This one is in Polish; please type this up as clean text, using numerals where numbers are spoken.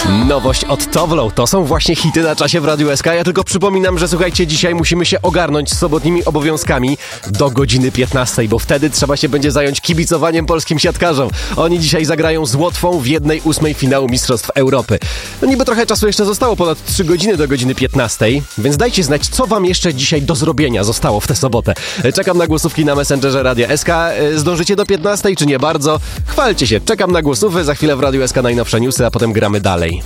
Nowość od Towlow. To są właśnie hity na czasie w Radiu SK. Ja tylko przypominam, że słuchajcie, dzisiaj musimy się ogarnąć z sobotnimi obowiązkami do godziny 15, bo wtedy trzeba się będzie zająć kibicowaniem polskim siatkarzom. Oni dzisiaj zagrają z Łotwą w 1/8 finału Mistrzostw Europy. No niby trochę czasu jeszcze zostało, ponad 3 godziny do godziny 15, więc dajcie znać, co wam jeszcze dzisiaj do zrobienia zostało w tę sobotę. Czekam na głosówki na Messengerze Radia SK. Zdążycie do 15 czy nie bardzo? Chwalcie się, czekam na głosówki, za chwilę w Radiu SK najnowsze newsy, a potem gramy dalej.